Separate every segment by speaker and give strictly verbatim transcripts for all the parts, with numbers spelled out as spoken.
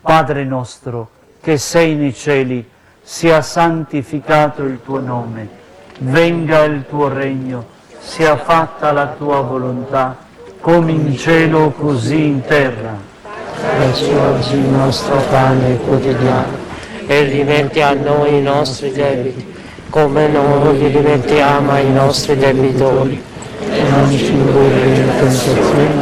Speaker 1: Padre nostro, che sei nei cieli, sia santificato il tuo nome, venga il tuo regno, sia fatta la tua volontà, come in cielo così in terra.
Speaker 2: Dacci oggi il nostro pane quotidiano e rimetti a noi i nostri debiti, come noi li rimettiamo ai nostri debitori. E non ci indurre in tentazione,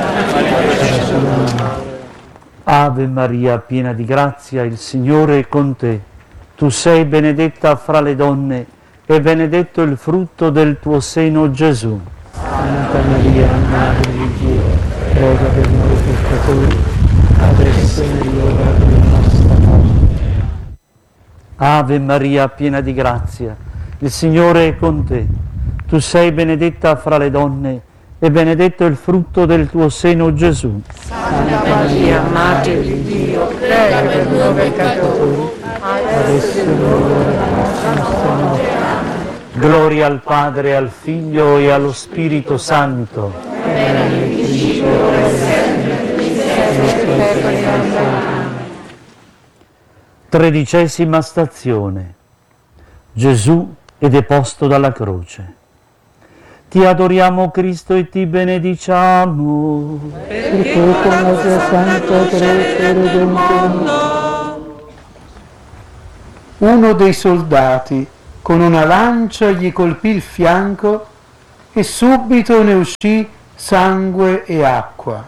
Speaker 1: Ave Maria, piena di grazia, il Signore è con te. Tu sei benedetta fra le donne e benedetto il frutto del tuo seno, Gesù.
Speaker 2: Santa Maria, Madre di Dio, prega per noi peccatori, adesso è l'ora della nostra morte.
Speaker 1: Ave Maria, piena di grazia, il Signore è con te. Tu sei benedetta fra le donne e benedetto il frutto del tuo seno, Gesù.
Speaker 2: Santa Maria, Madre di Dio, prega per noi peccatori, adesso è l'ora della nostra morte.
Speaker 1: Gloria al Padre, al Figlio e allo Spirito Santo. Tredicesima stazione. Gesù è deposto dalla croce. Ti adoriamo, Cristo, e ti benediciamo.
Speaker 2: Perché con la tua santa croce redentore.
Speaker 3: Uno dei soldati con una lancia gli colpì il fianco e subito ne uscì sangue e acqua.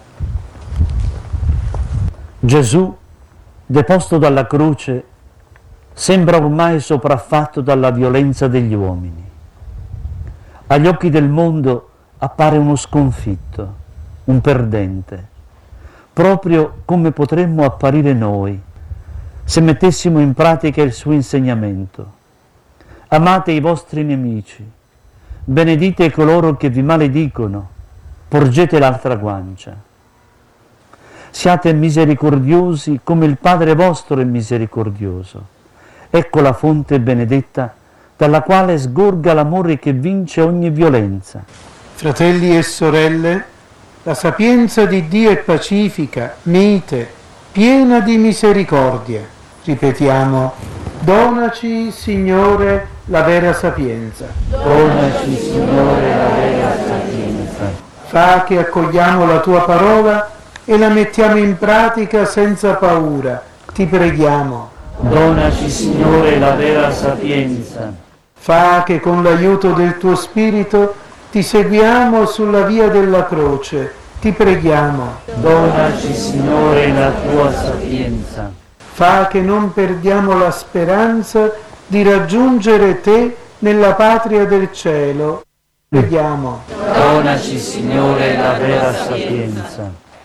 Speaker 1: Gesù, deposto dalla croce, sembra ormai sopraffatto dalla violenza degli uomini. Agli occhi del mondo appare uno sconfitto, un perdente, proprio come potremmo apparire noi se mettessimo in pratica il suo insegnamento. Amate i vostri nemici, benedite coloro che vi maledicono, porgete l'altra guancia. Siate misericordiosi come il Padre vostro è misericordioso. Ecco la fonte benedetta dalla quale sgorga l'amore che vince ogni violenza.
Speaker 3: Fratelli e sorelle, la sapienza di Dio è pacifica, mite, piena di misericordia. Ripetiamo, donaci, Signore, la vera sapienza.
Speaker 1: Donaci, Signore, la vera sapienza.
Speaker 3: Fa che accogliamo la tua parola e la mettiamo in pratica senza paura. Ti preghiamo.
Speaker 1: Donaci, Signore, la vera sapienza.
Speaker 3: Fa che con l'aiuto del tuo Spirito ti seguiamo sulla via della croce. Ti preghiamo.
Speaker 1: Donaci, Signore, la tua sapienza.
Speaker 3: Fa che non perdiamo la speranza di raggiungere te nella patria del cielo. Preghiamo.
Speaker 1: Donaci, Signore, la vera sapienza.